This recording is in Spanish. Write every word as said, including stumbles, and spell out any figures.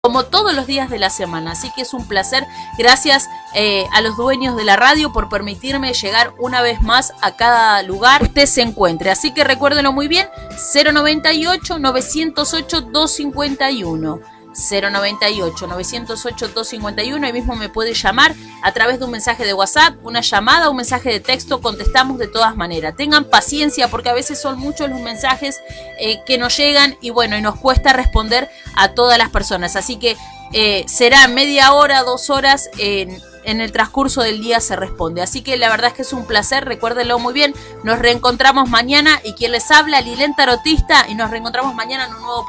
como todos los días de la semana, así que es un placer. Gracias eh, a los dueños de la radio por permitirme llegar una vez más a cada lugar usted se encuentre, así que recuérdenlo muy bien, cero noventa y ocho, novecientos ocho, doscientos cincuenta y uno, cero noventa y ocho, novecientos ocho, doscientos cincuenta y uno. Ahí mismo me puede llamar a través de un mensaje de WhatsApp, una llamada, un mensaje de texto. Contestamos de todas maneras. Tengan paciencia porque a veces son muchos los mensajes eh, que nos llegan y bueno, y nos cuesta responder a todas las personas. Así que eh, será media hora, dos horas en... en el transcurso del día se responde. Así que la verdad es que es un placer, recuérdenlo muy bien. Nos reencontramos mañana y quien les habla, Lilén Tarotista, y nos reencontramos mañana en un nuevo